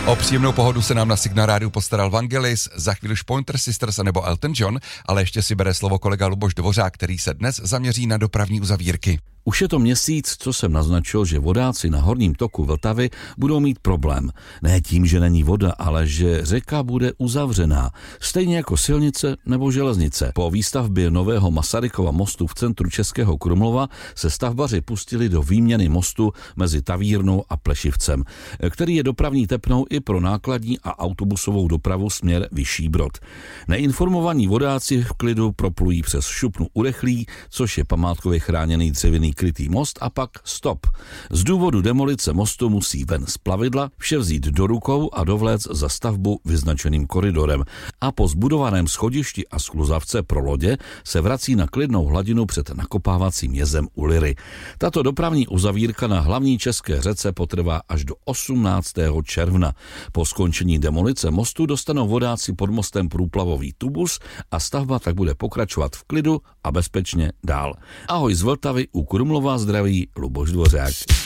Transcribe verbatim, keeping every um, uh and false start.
O příjemnou pohodu se nám na Signál Rádiu postaral Vangelis, za chvíli Pointer Sisters nebo Elton John, ale ještě si bere slovo kolega Luboš Dvořák, který se dnes zaměří na dopravní uzavírky. Už je to měsíc, co jsem naznačil, že vodáci na horním toku Vltavy budou mít problém. Ne tím, že není voda, ale že řeka bude uzavřená. Stejně jako silnice nebo železnice. Po výstavbě nového Masarykova mostu v centru Českého Krumlova se stavbaři pustili do výměny mostu mezi Tavírnou a Plešivcem, který je dopravní tepnou i pro nákladní a autobusovou dopravu směr Vyšší Brod. Neinformovaní vodáci v klidu proplují přes Šupnu u Rechlí, což je památkově chráněný dřevěný krytý most, a pak stop. Z důvodu demolice mostu musí ven z plavidla, vše vzít do rukou a dovléct za stavbu vyznačeným koridorem. A po zbudovaném schodišti a skluzavce pro lodě se vrací na klidnou hladinu před nakopávacím jezem u Liry. Tato dopravní uzavírka na hlavní české řece potrvá až do osmnáctého června. Po skončení demolice mostu dostanou vodáci pod mostem průplavový tubus a stavba tak bude pokračovat v klidu a bezpečně dál. Ahoj z Vltavy, u Krumlova zdraví Luboš Dvořák.